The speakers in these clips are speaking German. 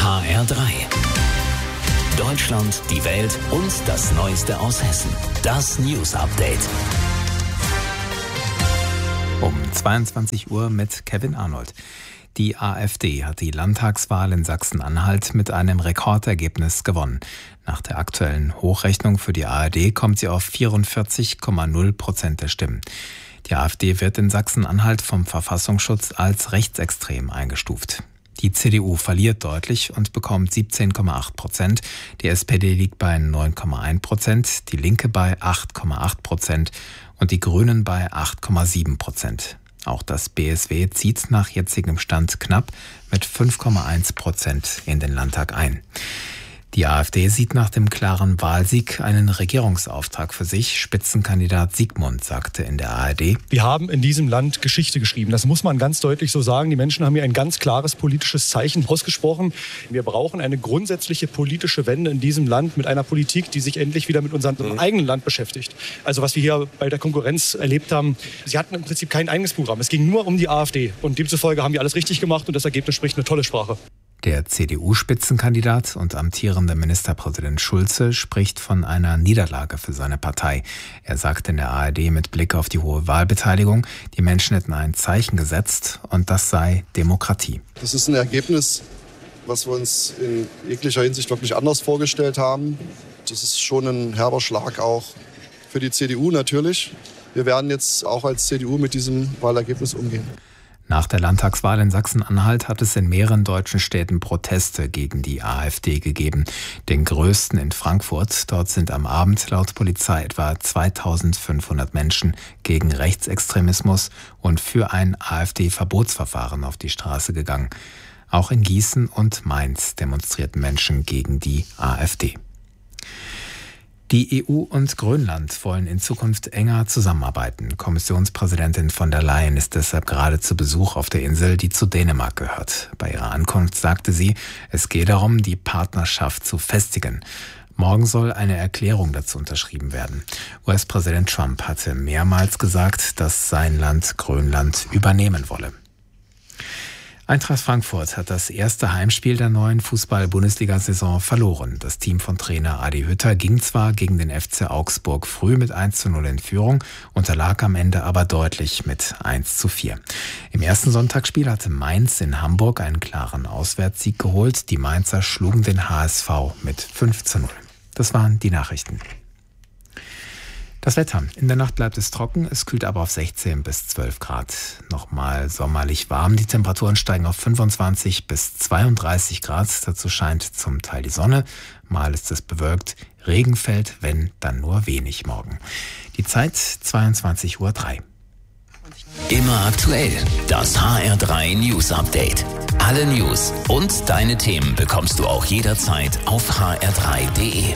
HR3. Deutschland, die Welt und das Neueste aus Hessen. Das News Update. Um 22 Uhr mit Kevin Arnold. Die AfD hat die Landtagswahl in Sachsen-Anhalt mit einem Rekordergebnis gewonnen. Nach der aktuellen Hochrechnung für die ARD kommt sie auf 44,0% der Stimmen. Die AfD wird in Sachsen-Anhalt vom Verfassungsschutz als rechtsextrem eingestuft. Die CDU verliert deutlich und bekommt 17,8%. Die SPD liegt bei 9,1%, die Linke bei 8,8% und die Grünen bei 8,7%. Auch das BSW zieht nach jetzigem Stand knapp mit 5,1% in den Landtag ein. Die AfD sieht nach dem klaren Wahlsieg einen Regierungsauftrag für sich. Spitzenkandidat Siegmund sagte in der ARD: Wir haben in diesem Land Geschichte geschrieben. Das muss man ganz deutlich so sagen. Die Menschen haben hier ein ganz klares politisches Zeichen ausgesprochen. Wir brauchen eine grundsätzliche politische Wende in diesem Land mit einer Politik, die sich endlich wieder mit unserem eigenen Land beschäftigt. Also was wir hier bei der Konkurrenz erlebt haben, sie hatten im Prinzip kein eigenes Programm. Es ging nur um die AfD. Und demzufolge haben wir alles richtig gemacht und das Ergebnis spricht eine tolle Sprache. Der CDU-Spitzenkandidat und amtierende Ministerpräsident Schulze spricht von einer Niederlage für seine Partei. Er sagte in der ARD mit Blick auf die hohe Wahlbeteiligung, die Menschen hätten ein Zeichen gesetzt und das sei Demokratie. Das ist ein Ergebnis, was wir uns in jeglicher Hinsicht wirklich anders vorgestellt haben. Das ist schon ein herber Schlag auch für die CDU natürlich. Wir werden jetzt auch als CDU mit diesem Wahlergebnis umgehen. Nach der Landtagswahl in Sachsen-Anhalt hat es in mehreren deutschen Städten Proteste gegen die AfD gegeben. Den größten in Frankfurt. Dort sind am Abend laut Polizei etwa 2500 Menschen gegen Rechtsextremismus und für ein AfD-Verbotsverfahren auf die Straße gegangen. Auch in Gießen und Mainz demonstrierten Menschen gegen die AfD. Die EU und Grönland wollen in Zukunft enger zusammenarbeiten. Kommissionspräsidentin von der Leyen ist deshalb gerade zu Besuch auf der Insel, die zu Dänemark gehört. Bei ihrer Ankunft sagte sie, es gehe darum, die Partnerschaft zu festigen. Morgen soll eine Erklärung dazu unterschrieben werden. US-Präsident Trump hatte mehrmals gesagt, dass sein Land Grönland übernehmen wolle. Eintracht Frankfurt hat das erste Heimspiel der neuen Fußball-Bundesliga-Saison verloren. Das Team von Trainer Adi Hütter ging zwar gegen den FC Augsburg früh mit 1:0 in Führung, unterlag am Ende aber deutlich mit 1:4. Im ersten Sonntagsspiel hatte Mainz in Hamburg einen klaren Auswärtssieg geholt. Die Mainzer schlugen den HSV mit 5:0. Das waren die Nachrichten. Das Wetter. In der Nacht bleibt es trocken, es kühlt aber auf 16 bis 12 Grad. Nochmal sommerlich warm. Die Temperaturen steigen auf 25 bis 32 Grad. Dazu scheint zum Teil die Sonne. Mal ist es bewölkt. Regen fällt, wenn, dann nur wenig morgen. Die Zeit 22:03 Uhr. Immer aktuell. Das HR3 News Update. Alle News und deine Themen bekommst du auch jederzeit auf hr3.de.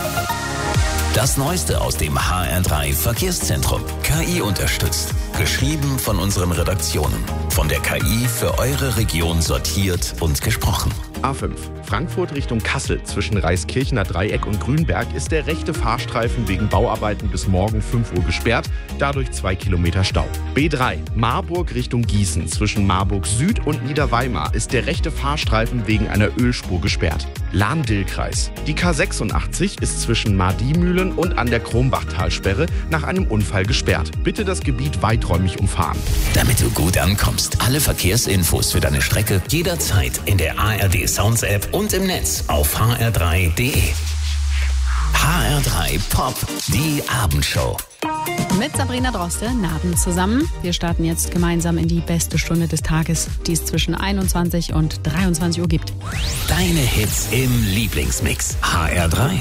Das Neueste aus dem HR3 Verkehrszentrum. KI unterstützt. Geschrieben von unseren Redaktionen. Von der KI für eure Region sortiert und gesprochen. A5. Frankfurt Richtung Kassel zwischen Reiskirchener Dreieck und Grünberg ist der rechte Fahrstreifen wegen Bauarbeiten bis morgen 5 Uhr gesperrt, dadurch 2 Kilometer Stau. B3. Marburg Richtung Gießen zwischen Marburg Süd und Niederweimar ist der rechte Fahrstreifen wegen einer Ölspur gesperrt. Lahn-Dill-Kreis. Die K86 ist zwischen Mardimühlen und an der Krombachtalsperre nach einem Unfall gesperrt. Bitte das Gebiet weiträumig umfahren. Damit du gut ankommst, alle Verkehrsinfos für deine Strecke jederzeit in der ARD Sounds App und im Netz auf hr3.de. HR3 Pop, die Abendshow. Mit Sabrina Droste, Abend zusammen. Wir starten jetzt gemeinsam in die beste Stunde des Tages, die es zwischen 21 und 23 Uhr gibt. Deine Hits im Lieblingsmix. HR3.